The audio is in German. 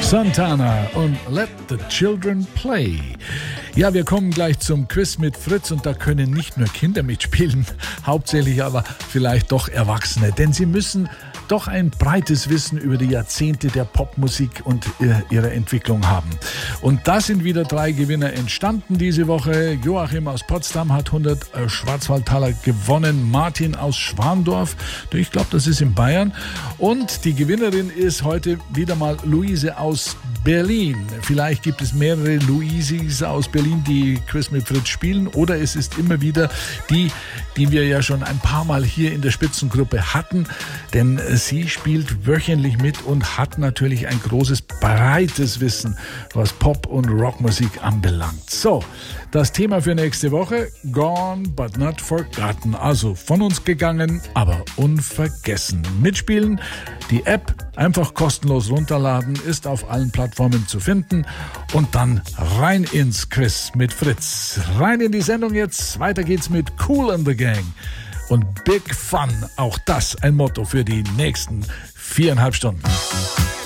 Santana und Let the Children Play. Ja, wir kommen gleich zum Quiz mit Fritz und da können nicht nur Kinder mitspielen, hauptsächlich aber vielleicht doch Erwachsene, denn sie müssen doch ein breites Wissen über die Jahrzehnte der Popmusik und ihre Entwicklung haben. Und da sind wieder 3 Gewinner entstanden diese Woche. Joachim aus Potsdam hat 100 Schwarzwaldtaler gewonnen, Martin aus Schwandorf, ich glaube, das ist in Bayern. Und die Gewinnerin ist heute wieder mal Luise aus Berlin. Vielleicht gibt es mehrere Luisis aus Berlin, die Quiz mit Fritz spielen, oder es ist immer wieder die wir ja schon ein paar Mal hier in der Spitzengruppe hatten, denn sie spielt wöchentlich mit und hat natürlich ein großes, breites Wissen, was Pop- und Rockmusik anbelangt. So, das Thema für nächste Woche: Gone but not forgotten. Also von uns gegangen, aber unvergessen. Mitspielen, die App einfach kostenlos runterladen, ist auf allen Plattformen zu finden. Und dann rein ins Quiz mit Fritz. Rein in die Sendung jetzt. Weiter geht's mit Kool and the Gang und Big Fun. Auch das ein Motto für die nächsten 4,5 Stunden.